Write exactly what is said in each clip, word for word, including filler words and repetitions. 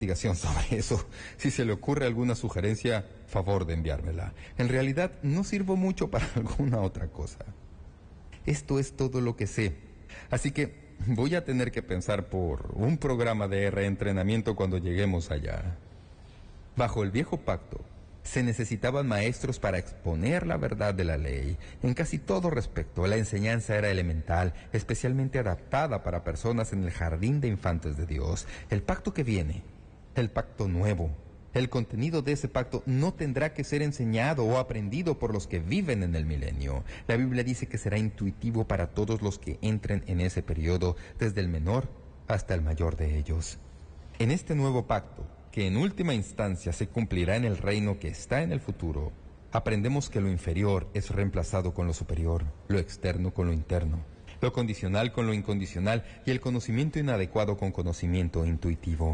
investigación sobre eso. Si se le ocurre alguna sugerencia, favor de enviármela. En realidad, no sirvo mucho para alguna otra cosa. Esto es todo lo que sé. Así que voy a tener que pensar por un programa de reentrenamiento cuando lleguemos allá. Bajo el viejo pacto, se necesitaban maestros para exponer la verdad de la ley. En casi todo respecto, la enseñanza era elemental, especialmente adaptada para personas en el jardín de infantes de Dios. El pacto que viene, el pacto nuevo, el contenido de ese pacto no tendrá que ser enseñado o aprendido por los que viven en el milenio. La Biblia dice que será intuitivo para todos los que entren en ese periodo, desde el menor hasta el mayor de ellos. En este nuevo pacto, que en última instancia se cumplirá en el reino que está en el futuro, aprendemos que lo inferior es reemplazado con lo superior, lo externo con lo interno, lo condicional con lo incondicional y el conocimiento inadecuado con conocimiento intuitivo.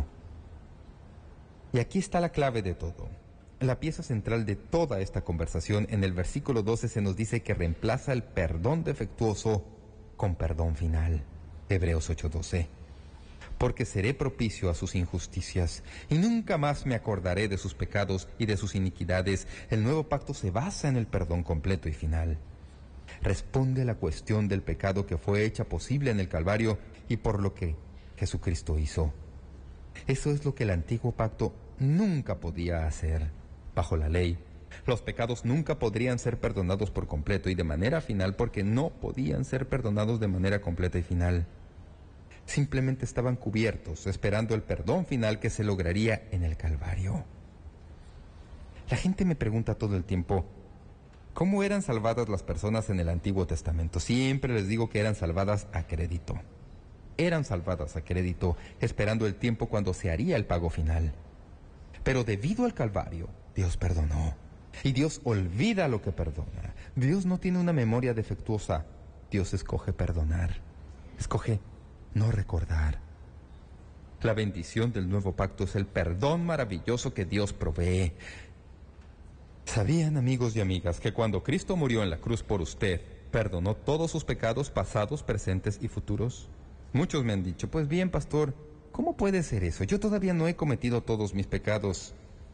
Y aquí está la clave de todo. La pieza central de toda esta conversación. En el versículo doce se nos dice que reemplaza el perdón defectuoso con perdón final. Hebreos ocho doce. Porque seré propicio a sus injusticias, y nunca más me acordaré de sus pecados y de sus iniquidades. El nuevo pacto se basa en el perdón completo y final. Responde a la cuestión del pecado que fue hecha posible en el Calvario y por lo que Jesucristo hizo. Eso es lo que el antiguo pacto nunca podía hacer. Bajo la ley, los pecados nunca podrían ser perdonados por completo y de manera final porque no podían ser perdonados de manera completa y final. Simplemente estaban cubiertos, esperando el perdón final que se lograría en el Calvario. La gente me pregunta todo el tiempo, ¿cómo eran salvadas las personas en el Antiguo Testamento? Siempre les digo que eran salvadas a crédito. Eran salvadas a crédito, esperando el tiempo cuando se haría el pago final. Pero debido al Calvario, Dios perdonó. Y Dios olvida lo que perdona. Dios no tiene una memoria defectuosa. Dios escoge perdonar. Escoge no recordar. La bendición del nuevo pacto es el perdón maravilloso que Dios provee. ¿Sabían, amigos y amigas, que cuando Cristo murió en la cruz por usted, perdonó todos sus pecados pasados, presentes y futuros? Muchos me han dicho, pues bien, pastor, ¿cómo puede ser eso? Yo todavía no he cometido todos mis pecados.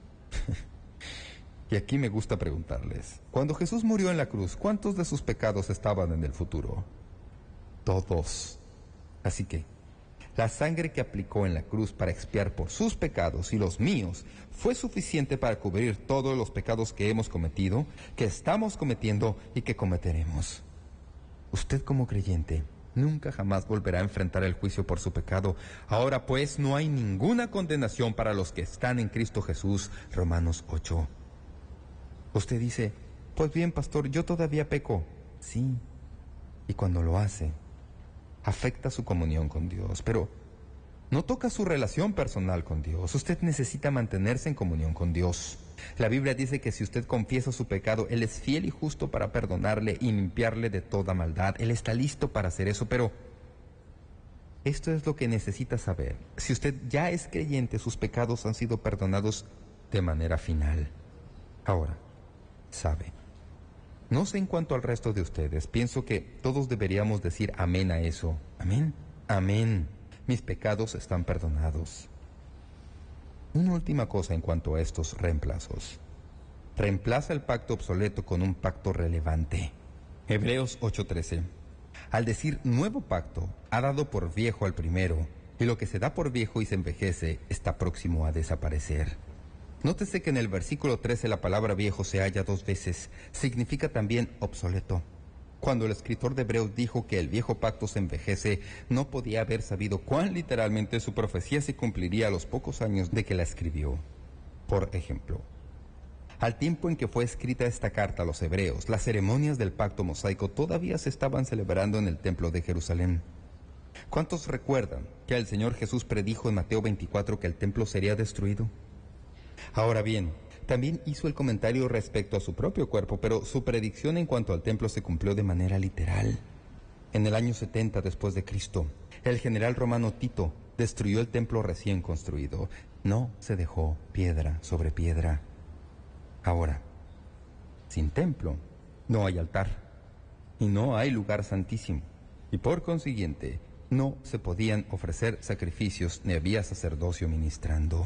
Y aquí me gusta preguntarles, cuando Jesús murió en la cruz, ¿cuántos de sus pecados estaban en el futuro? Todos. Así que, la sangre que aplicó en la cruz para expiar por sus pecados y los míos fue suficiente para cubrir todos los pecados que hemos cometido, que estamos cometiendo y que cometeremos. Usted como creyente nunca jamás volverá a enfrentar el juicio por su pecado. Ahora pues no hay ninguna condenación para los que están en Cristo Jesús. Romanos ocho. Usted dice, pues bien, pastor, yo todavía peco. Sí, y cuando lo hace, afecta su comunión con Dios, pero no toca su relación personal con Dios. Usted necesita mantenerse en comunión con Dios. La Biblia dice que si usted confiesa su pecado, Él es fiel y justo para perdonarle y limpiarle de toda maldad. Él está listo para hacer eso, pero esto es lo que necesita saber. Si usted ya es creyente, sus pecados han sido perdonados de manera final. Ahora, sabe, no sé en cuanto al resto de ustedes, pienso que todos deberíamos decir amén a eso. Amén, amén. Mis pecados están perdonados. Una última cosa en cuanto a estos reemplazos. Reemplaza el pacto obsoleto con un pacto relevante. Hebreos ocho trece. Al decir nuevo pacto, ha dado por viejo al primero, y lo que se da por viejo y se envejece está próximo a desaparecer. Nótese que en el versículo trece la palabra viejo se halla dos veces. Significa también obsoleto. Cuando el escritor de Hebreos dijo que el viejo pacto se envejece, no podía haber sabido cuán literalmente su profecía se cumpliría a los pocos años de que la escribió. Por ejemplo, al tiempo en que fue escrita esta carta a los hebreos, las ceremonias del pacto mosaico todavía se estaban celebrando en el templo de Jerusalén. ¿Cuántos recuerdan que el Señor Jesús predijo en Mateo veinticuatro que el templo sería destruido? Ahora bien, también hizo el comentario respecto a su propio cuerpo, pero su predicción en cuanto al templo se cumplió de manera literal. En el año setenta después de Cristo, el general romano Tito destruyó el templo recién construido. No se dejó piedra sobre piedra. Ahora, sin templo, no hay altar, y no hay lugar santísimo, y por consiguiente, no se podían ofrecer sacrificios ni había sacerdocio ministrando.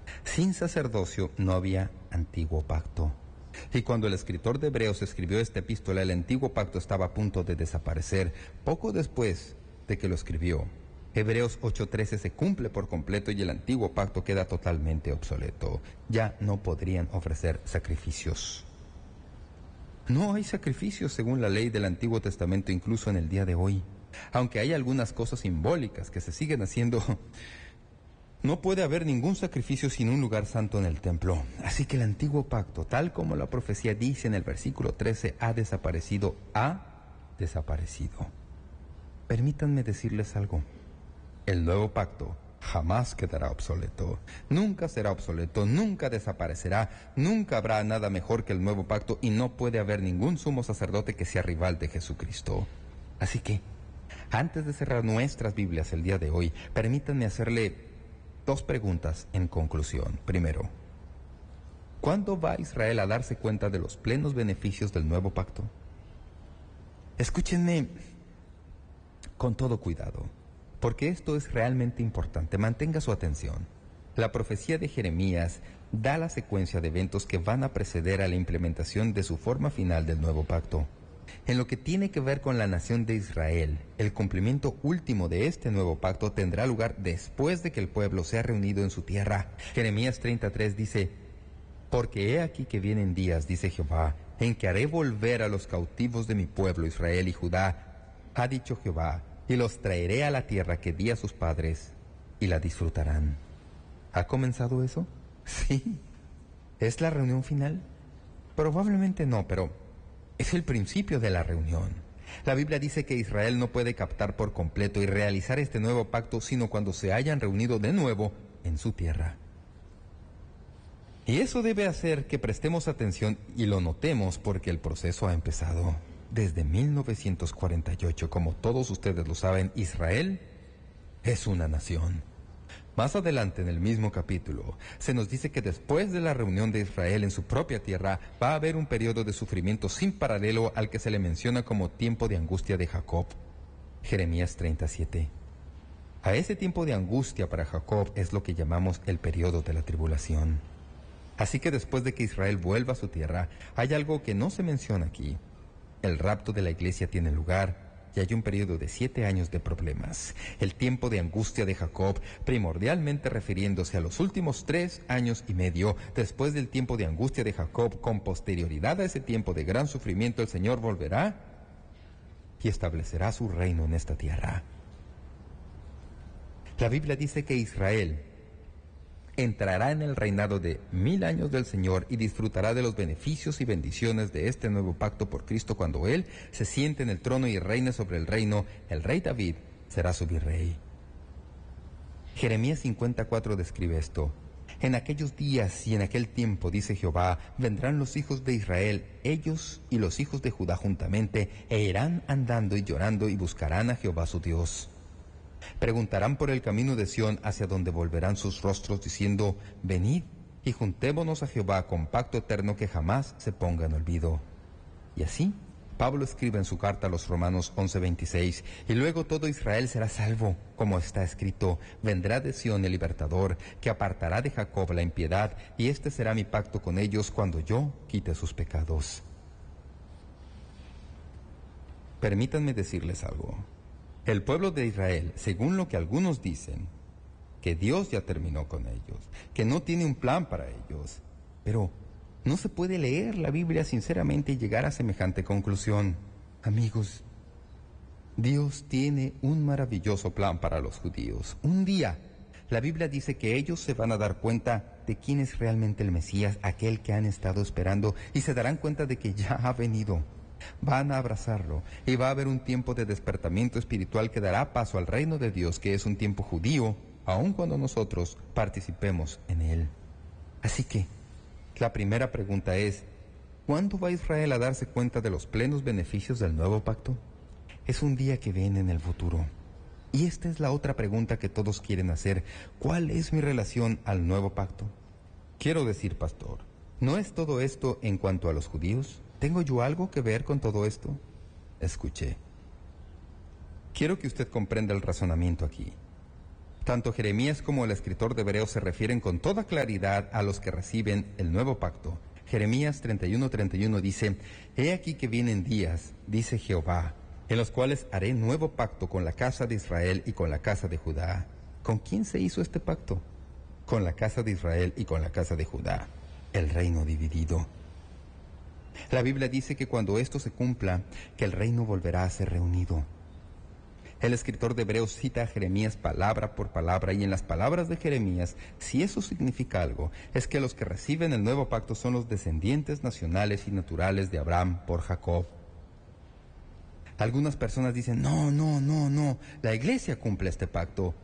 Sin sacerdocio no había antiguo pacto. Y cuando el escritor de Hebreos escribió esta epístola, el antiguo pacto estaba a punto de desaparecer. Poco después de que lo escribió, Hebreos ocho trece se cumple por completo y el antiguo pacto queda totalmente obsoleto. Ya no podrían ofrecer sacrificios. No hay sacrificios según la ley del Antiguo Testamento incluso en el día de hoy. Aunque hay algunas cosas simbólicas que se siguen haciendo, no puede haber ningún sacrificio sin un lugar santo en el templo. Así que el antiguo pacto, tal como la profecía dice en el versículo trece, ha desaparecido, ha desaparecido. Permítanme decirles algo. El nuevo pacto jamás quedará obsoleto. Nunca será obsoleto, nunca desaparecerá, nunca habrá nada mejor que el nuevo pacto y no puede haber ningún sumo sacerdote que sea rival de Jesucristo. Así que, antes de cerrar nuestras Biblias el día de hoy, permítanme hacerle dos preguntas en conclusión. Primero, ¿cuándo va Israel a darse cuenta de los plenos beneficios del nuevo pacto? Escúchenme con todo cuidado, porque esto es realmente importante. Mantenga su atención. La profecía de Jeremías da la secuencia de eventos que van a preceder a la implementación de su forma final del nuevo pacto. En lo que tiene que ver con la nación de Israel, el cumplimiento último de este nuevo pacto tendrá lugar después de que el pueblo sea reunido en su tierra. Jeremías treinta y tres dice: porque he aquí que vienen días, dice Jehová, en que haré volver a los cautivos de mi pueblo Israel y Judá, ha dicho Jehová, y los traeré a la tierra que di a sus padres, y la disfrutarán. ¿Ha comenzado eso? Sí. ¿Es la reunión final? Probablemente no, pero es el principio de la reunión. La Biblia dice que Israel no puede captar por completo y realizar este nuevo pacto sino cuando se hayan reunido de nuevo en su tierra. Y eso debe hacer que prestemos atención y lo notemos porque el proceso ha empezado. Desde mil novecientos cuarenta y ocho, como todos ustedes lo saben, Israel es una nación. Más adelante en el mismo capítulo, se nos dice que después de la reunión de Israel en su propia tierra, va a haber un periodo de sufrimiento sin paralelo al que se le menciona como tiempo de angustia de Jacob. Jeremías treinta y siete. A ese tiempo de angustia para Jacob es lo que llamamos el periodo de la tribulación. Así que después de que Israel vuelva a su tierra, hay algo que no se menciona aquí. El rapto de la iglesia tiene lugar y hay un periodo de siete años de problemas. El tiempo de angustia de Jacob, primordialmente refiriéndose a los últimos tres años y medio. Después del tiempo de angustia de Jacob, con posterioridad a ese tiempo de gran sufrimiento, el Señor volverá y establecerá su reino en esta tierra. La Biblia dice que Israel entrará en el reinado de mil años del Señor y disfrutará de los beneficios y bendiciones de este nuevo pacto por Cristo cuando Él se siente en el trono y reine sobre el reino. El rey David será su virrey. Jeremías cincuenta y cuatro describe esto. En aquellos días y en aquel tiempo, dice Jehová, vendrán los hijos de Israel, ellos y los hijos de Judá juntamente, e irán andando y llorando y buscarán a Jehová su Dios. Preguntarán por el camino de Sión hacia donde volverán sus rostros diciendo, venid y juntémonos a Jehová con pacto eterno que jamás se ponga en olvido. Y así, Pablo escribe en su carta a los Romanos once veintiséis, y luego todo Israel será salvo, como está escrito, vendrá de Sión el libertador, que apartará de Jacob la impiedad, y este será mi pacto con ellos cuando yo quite sus pecados. Permítanme decirles algo. El pueblo de Israel, según lo que algunos dicen, que Dios ya terminó con ellos, que no tiene un plan para ellos. Pero no se puede leer la Biblia sinceramente y llegar a semejante conclusión. Amigos, Dios tiene un maravilloso plan para los judíos. Un día, la Biblia dice que ellos se van a dar cuenta de quién es realmente el Mesías, aquel que han estado esperando, y se darán cuenta de que ya ha venido. Van a abrazarlo y va a haber un tiempo de despertamiento espiritual que dará paso al reino de Dios, que es un tiempo judío, aun cuando nosotros participemos en él. Así que, la primera pregunta es, ¿cuándo va Israel a darse cuenta de los plenos beneficios del nuevo pacto? Es un día que viene en el futuro. Y esta es la otra pregunta que todos quieren hacer. ¿Cuál es mi relación al nuevo pacto? Quiero decir, pastor, ¿no es todo esto en cuanto a los judíos? ¿Tengo yo algo que ver con todo esto? Escuche. Quiero que usted comprenda el razonamiento aquí. Tanto Jeremías como el escritor de Hebreos se refieren con toda claridad a los que reciben el nuevo pacto. Jeremías treinta y uno, treinta y uno dice: He aquí que vienen días, dice Jehová, en los cuales haré nuevo pacto con la casa de Israel y con la casa de Judá. ¿Con quién se hizo este pacto? Con la casa de Israel y con la casa de Judá, el reino dividido. La Biblia dice que cuando esto se cumpla, que el reino volverá a ser reunido. El escritor de Hebreos cita a Jeremías palabra por palabra, y en las palabras de Jeremías, si eso significa algo, es que los que reciben el nuevo pacto son los descendientes nacionales y naturales de Abraham por Jacob. Algunas personas dicen: no, no, no, no, la iglesia cumple este pacto.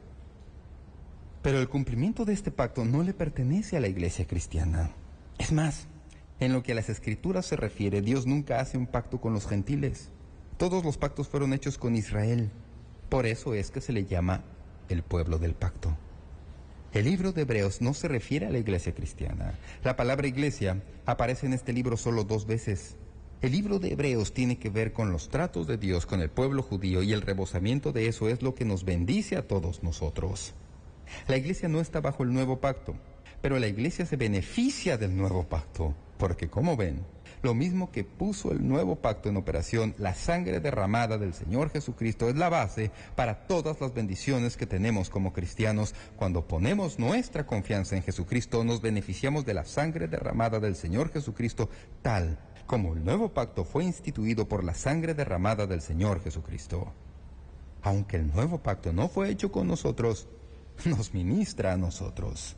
Pero el cumplimiento de este pacto no le pertenece a la iglesia cristiana. Es más, en lo que a las escrituras se refiere, Dios nunca hace un pacto con los gentiles. Todos los pactos fueron hechos con Israel. Por eso es que se le llama el pueblo del pacto. El libro de Hebreos no se refiere a la iglesia cristiana. La palabra iglesia aparece en este libro solo dos veces. El libro de Hebreos tiene que ver con los tratos de Dios con el pueblo judío, y el rebosamiento de eso es lo que nos bendice a todos nosotros. La iglesia no está bajo el nuevo pacto, pero la iglesia se beneficia del nuevo pacto, porque, como ven, lo mismo que puso el nuevo pacto en operación, la sangre derramada del Señor Jesucristo es la base para todas las bendiciones que tenemos como cristianos. Cuando ponemos nuestra confianza en Jesucristo, nos beneficiamos de la sangre derramada del Señor Jesucristo, tal como el nuevo pacto fue instituido por la sangre derramada del Señor Jesucristo. Aunque el nuevo pacto no fue hecho con nosotros, nos ministra a nosotros.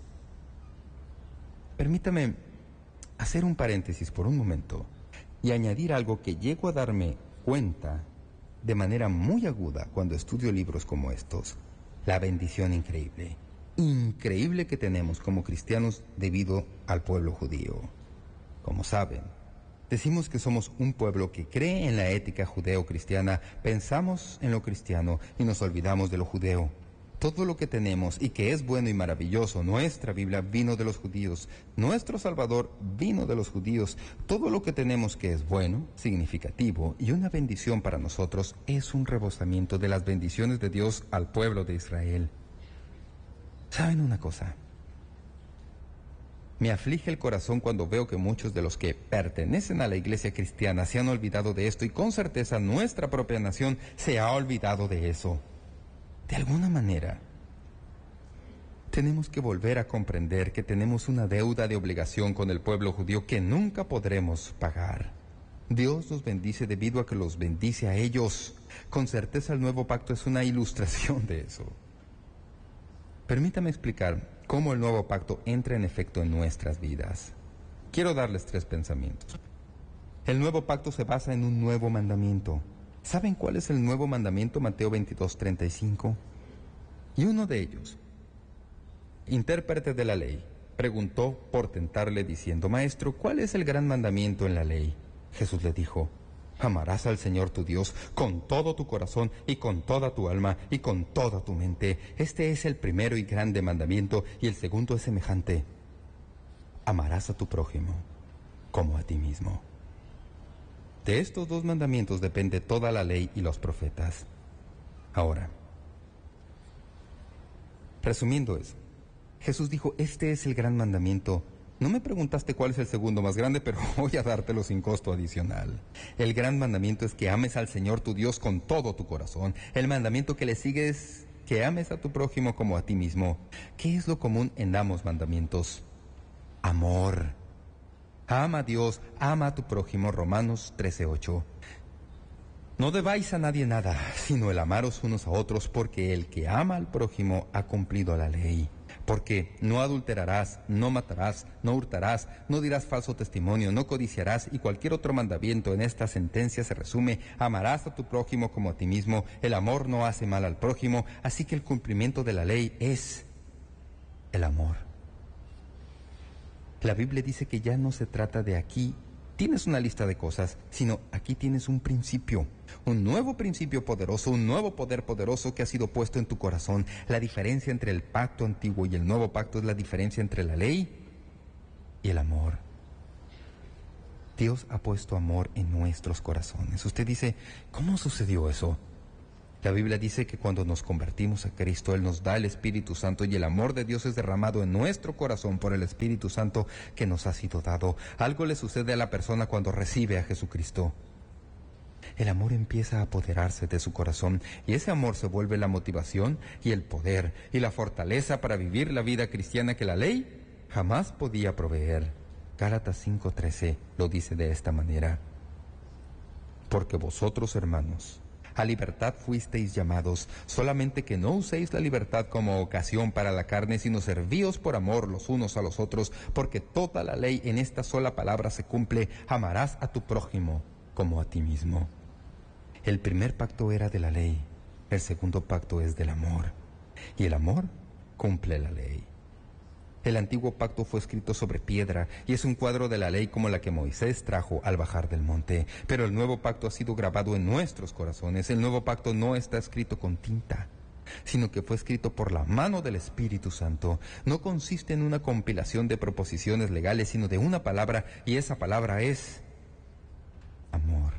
Permítame hacer un paréntesis por un momento y añadir algo que llego a darme cuenta de manera muy aguda cuando estudio libros como estos: la bendición increíble, increíble que tenemos como cristianos debido al pueblo judío. Como saben, decimos que somos un pueblo que cree en la ética judeo-cristiana, pensamos en lo cristiano y nos olvidamos de lo judeo. Todo lo que tenemos y que es bueno y maravilloso, nuestra Biblia vino de los judíos, nuestro Salvador vino de los judíos. Todo lo que tenemos que es bueno, significativo y una bendición para nosotros es un rebosamiento de las bendiciones de Dios al pueblo de Israel. ¿Saben una cosa? Me aflige el corazón cuando veo que muchos de los que pertenecen a la iglesia cristiana se han olvidado de esto, y con certeza nuestra propia nación se ha olvidado de eso. De alguna manera, tenemos que volver a comprender que tenemos una deuda de obligación con el pueblo judío que nunca podremos pagar. Dios los bendice debido a que los bendice a ellos. Con certeza el nuevo pacto es una ilustración de eso. Permítame explicar cómo el nuevo pacto entra en efecto en nuestras vidas. Quiero darles tres pensamientos. El nuevo pacto se basa en un nuevo mandamiento. ¿Saben cuál es el nuevo mandamiento? Mateo veintidós, treinta y cinco. Y uno de ellos, intérprete de la ley, preguntó por tentarle diciendo: Maestro, ¿cuál es el gran mandamiento en la ley? Jesús le dijo: amarás al Señor tu Dios con todo tu corazón y con toda tu alma y con toda tu mente. Este es el primero y grande mandamiento, y el segundo es semejante: amarás a tu prójimo como a ti mismo. De estos dos mandamientos depende toda la ley y los profetas. Ahora, resumiendo eso, Jesús dijo: este es el gran mandamiento. No me preguntaste cuál es el segundo más grande, pero voy a dártelo sin costo adicional. El gran mandamiento es que ames al Señor tu Dios con todo tu corazón. El mandamiento que le sigue es que ames a tu prójimo como a ti mismo. ¿Qué es lo común en ambos mandamientos? Amor. Ama a Dios, ama a tu prójimo. Romanos trece, ocho. No debáis a nadie nada, sino el amaros unos a otros, porque el que ama al prójimo ha cumplido la ley. Porque no adulterarás, no matarás, no hurtarás, no dirás falso testimonio, no codiciarás, y cualquier otro mandamiento en esta sentencia se resume: amarás a tu prójimo como a ti mismo. El amor no hace mal al prójimo, así que el cumplimiento de la ley es el amor. La Biblia dice que ya no se trata de aquí tienes una lista de cosas, sino aquí tienes un principio, un nuevo principio poderoso, un nuevo poder poderoso que ha sido puesto en tu corazón. La diferencia entre el pacto antiguo y el nuevo pacto es la diferencia entre la ley y el amor. Dios ha puesto amor en nuestros corazones. Usted dice: ¿cómo sucedió eso? La Biblia dice que cuando nos convertimos a Cristo, Él nos da el Espíritu Santo y el amor de Dios es derramado en nuestro corazón por el Espíritu Santo que nos ha sido dado. Algo le sucede a la persona cuando recibe a Jesucristo. El amor empieza a apoderarse de su corazón y ese amor se vuelve la motivación y el poder y la fortaleza para vivir la vida cristiana que la ley jamás podía proveer. Gálatas cinco trece lo dice de esta manera: porque vosotros, hermanos, a libertad fuisteis llamados, solamente que no uséis la libertad como ocasión para la carne, sino servíos por amor los unos a los otros, porque toda la ley en esta sola palabra se cumple: amarás a tu prójimo como a ti mismo. El primer pacto era de la ley, el segundo pacto es del amor, y el amor cumple la ley. El antiguo pacto fue escrito sobre piedra y es un cuadro de la ley como la que Moisés trajo al bajar del monte. Pero el nuevo pacto ha sido grabado en nuestros corazones. El nuevo pacto no está escrito con tinta, sino que fue escrito por la mano del Espíritu Santo. No consiste en una compilación de proposiciones legales, sino de una palabra, y esa palabra es amor.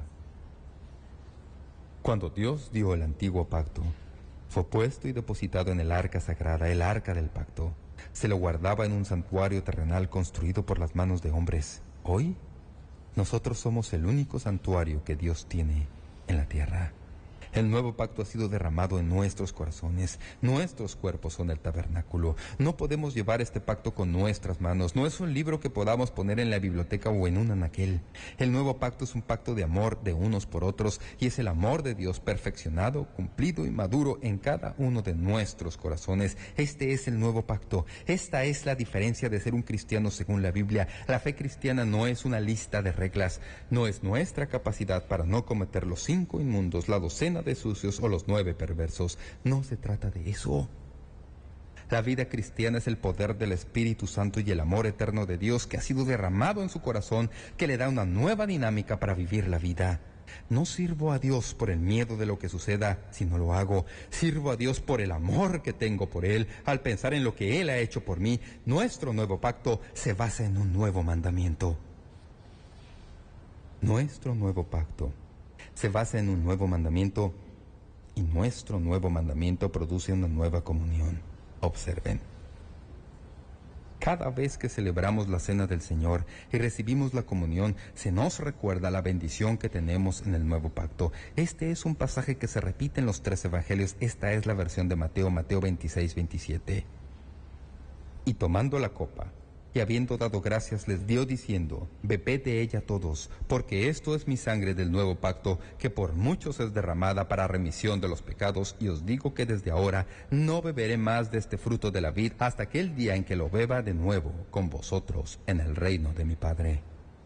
Cuando Dios dio el antiguo pacto, fue puesto y depositado en el arca sagrada, el arca del pacto. Se lo guardaba en un santuario terrenal construido por las manos de hombres. Hoy, nosotros somos el único santuario que Dios tiene en la tierra. El nuevo pacto ha sido derramado en nuestros corazones. Nuestros cuerpos son el tabernáculo. No podemos llevar este pacto con nuestras manos. No es un libro que podamos poner en la biblioteca o en un anaquel. El nuevo pacto es un pacto de amor de unos por otros y es el amor de Dios perfeccionado, cumplido y maduro en cada uno de nuestros corazones. Este es el nuevo pacto. Esta es la diferencia de ser un cristiano según la Biblia. La fe cristiana no es una lista de reglas. No es nuestra capacidad para no cometer los cinco inmundos, la docena de sucios o los nueve perversos. No se trata de eso. La vida cristiana es el poder del Espíritu Santo y el amor eterno de Dios que ha sido derramado en su corazón, que le da una nueva dinámica para vivir la vida. No sirvo a Dios por el miedo de lo que suceda si no lo hago. Sirvo a Dios por el amor que tengo por Él al pensar en lo que Él ha hecho por mí. Nuestro nuevo pacto se basa en un nuevo mandamiento. Nuestro nuevo pacto se basa en un nuevo mandamiento y nuestro nuevo mandamiento produce una nueva comunión. Observen. Cada vez que celebramos la cena del Señor y recibimos la comunión, se nos recuerda la bendición que tenemos en el nuevo pacto. Este es un pasaje que se repite en los tres evangelios. Esta es la versión de Mateo, Mateo veintiséis, veintisiete. Y tomando la copa, y habiendo dado gracias, les dio diciendo: bebed de ella todos, porque esto es mi sangre del nuevo pacto, que por muchos es derramada para remisión de los pecados, y os digo que desde ahora no beberé más de este fruto de la vid, hasta aquel día en que lo beba de nuevo con vosotros en el reino de mi Padre.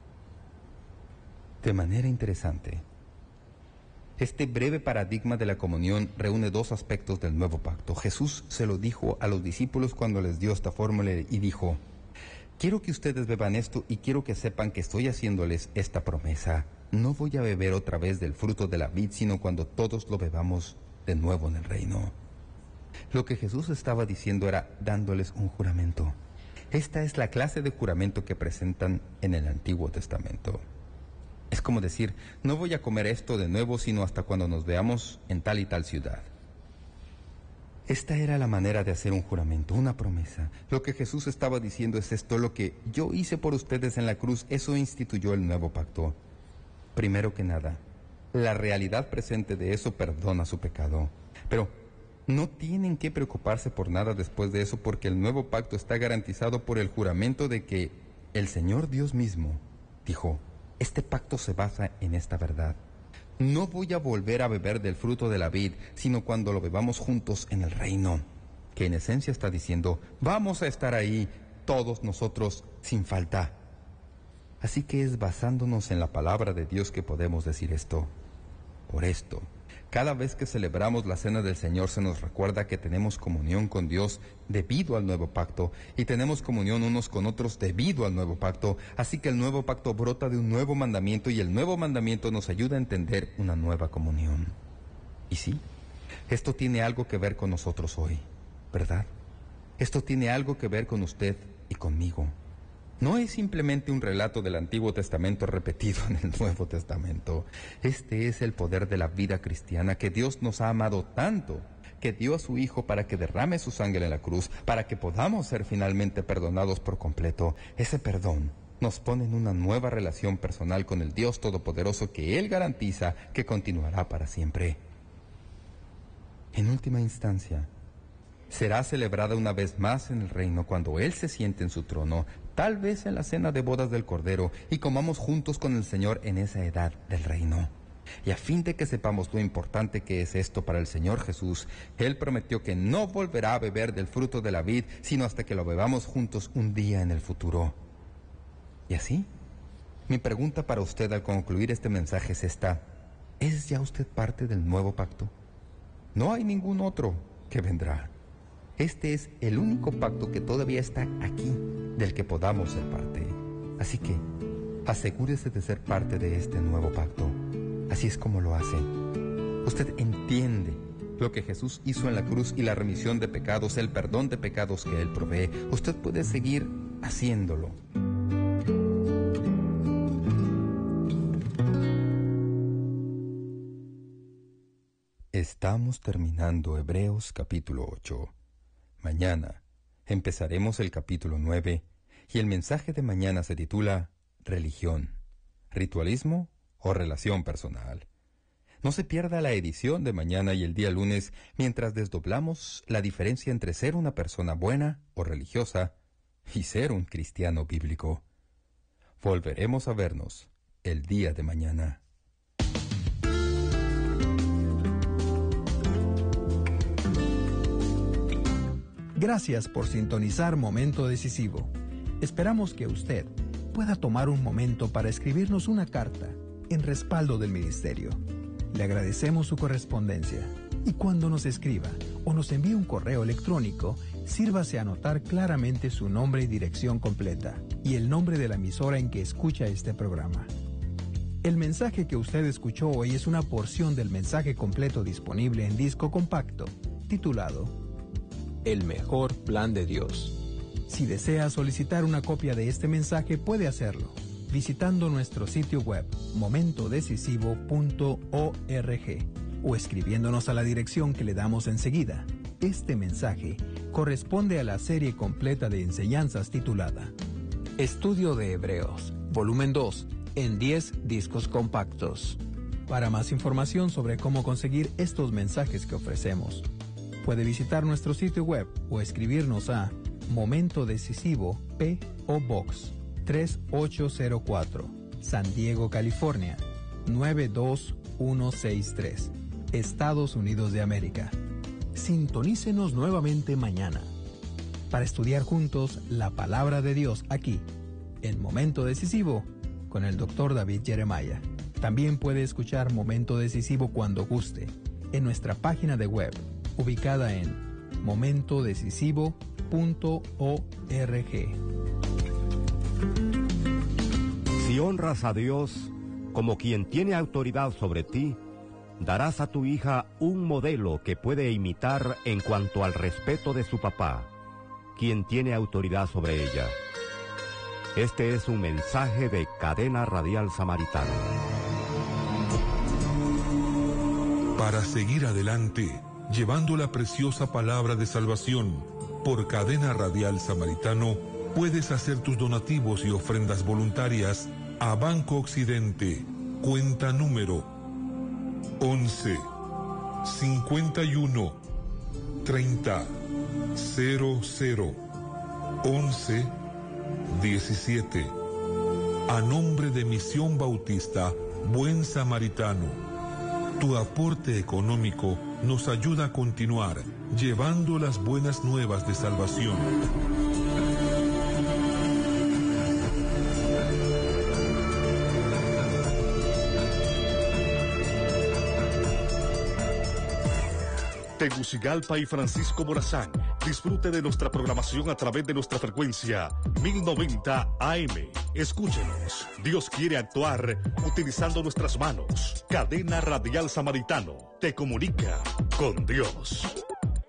De manera interesante, este breve paradigma de la comunión reúne dos aspectos del nuevo pacto. Jesús se lo dijo a los discípulos cuando les dio esta fórmula y dijo: quiero que ustedes beban esto y quiero que sepan que estoy haciéndoles esta promesa. No voy a beber otra vez del fruto de la vid, sino cuando todos lo bebamos de nuevo en el reino. Lo que Jesús estaba diciendo era dándoles un juramento. Esta es la clase de juramento que presentan en el Antiguo Testamento. Es como decir: no voy a comer esto de nuevo sino hasta cuando nos veamos en tal y tal ciudad. Esta era la manera de hacer un juramento, una promesa. Lo que Jesús estaba diciendo es esto: lo que yo hice por ustedes en la cruz, eso instituyó el nuevo pacto. Primero que nada, la realidad presente de eso perdona su pecado. Pero no tienen que preocuparse por nada después de eso, porque el nuevo pacto está garantizado por el juramento de que el Señor Dios mismo dijo: este pacto se basa en esta verdad. No voy a volver a beber del fruto de la vid, sino cuando lo bebamos juntos en el reino. Que en esencia está diciendo: vamos a estar ahí, todos nosotros, sin falta. Así que es basándonos en la palabra de Dios que podemos decir esto. Por esto, cada vez que celebramos la cena del Señor se nos recuerda que tenemos comunión con Dios debido al nuevo pacto y tenemos comunión unos con otros debido al nuevo pacto. Así que el nuevo pacto brota de un nuevo mandamiento y el nuevo mandamiento nos ayuda a entender una nueva comunión. Y sí, esto tiene algo que ver con nosotros hoy, ¿verdad? Esto tiene algo que ver con usted y conmigo. no es simplemente un relato del Antiguo Testamento repetido en el Nuevo Testamento. Este es el poder de la vida cristiana, que Dios nos ha amado tanto, que dio a su Hijo para que derrame su sangre en la cruz, para que podamos ser finalmente perdonados por completo. Ese perdón nos pone en una nueva relación personal con el Dios Todopoderoso que Él garantiza que continuará para siempre. En última instancia, será celebrada una vez más en el reino cuando Él se siente en su trono, tal vez en la cena de bodas del Cordero, y comamos juntos con el Señor en esa edad del reino. Y a fin de que sepamos lo importante que es esto para el Señor Jesús, Él prometió que no volverá a beber del fruto de la vid, sino hasta que lo bebamos juntos un día en el futuro. Y así, mi pregunta para usted al concluir este mensaje es esta: ¿es ya usted parte del nuevo pacto? No hay ningún otro que vendrá. Este es el único pacto que todavía está aquí, del que podamos ser parte. Así que, asegúrese de ser parte de este nuevo pacto. Así es como lo hace. Usted entiende lo que Jesús hizo en la cruz y la remisión de pecados, el perdón de pecados que Él provee. Usted puede seguir haciéndolo. Estamos terminando Hebreos capítulo ocho. Mañana empezaremos el capítulo nueve y el mensaje de mañana se titula Religión, Ritualismo o Relación Personal. No se pierda la edición de mañana y el día lunes mientras desdoblamos la diferencia entre ser una persona buena o religiosa y ser un cristiano bíblico. Volveremos a vernos el día de mañana. Gracias por sintonizar Momento Decisivo. Esperamos que usted pueda tomar un momento para escribirnos una carta en respaldo del ministerio. Le agradecemos su correspondencia y cuando nos escriba o nos envíe un correo electrónico, sírvase a anotar claramente su nombre y dirección completa y el nombre de la emisora en que escucha este programa. El mensaje que usted escuchó hoy es una porción del mensaje completo disponible en disco compacto, titulado El mejor plan de Dios. Si desea solicitar una copia de este mensaje, puede hacerlo visitando nuestro sitio web momento decisivo punto org o escribiéndonos a la dirección que le damos enseguida. Este mensaje corresponde a la serie completa de enseñanzas titulada Estudio de Hebreos, volumen dos, en diez discos compactos. Para más información sobre cómo conseguir estos mensajes que ofrecemos, puede visitar nuestro sitio web o escribirnos a Momento Decisivo P O Box tres ocho cero cuatro, San Diego, California nueve dos uno seis tres, Estados Unidos de América. Sintonícenos nuevamente mañana para estudiar juntos la palabra de Dios aquí, en Momento Decisivo, con el doctor David Jeremiah. También puede escuchar Momento Decisivo cuando guste en nuestra página de web, ubicada en momento decisivo punto org. Si honras a Dios como quien tiene autoridad sobre ti, darás a tu hija un modelo que puede imitar en cuanto al respeto de su papá, quien tiene autoridad sobre ella. Este es un mensaje de Cadena Radial Samaritano. Para seguir adelante, llevando la preciosa palabra de salvación por Cadena Radial Samaritano, puedes hacer tus donativos y ofrendas voluntarias a Banco Occidente, cuenta número once, cincuenta y uno, treinta, cero cero, once, diecisiete. A nombre de Misión Bautista Buen Samaritano, tu aporte económico nos ayuda a continuar llevando las buenas nuevas de salvación. Tegucigalpa y Francisco Morazán. Disfrute de nuestra programación a través de nuestra frecuencia mil noventa A M. Escúchenos. Dios quiere actuar utilizando nuestras manos. Cadena Radial Samaritano te comunica con Dios.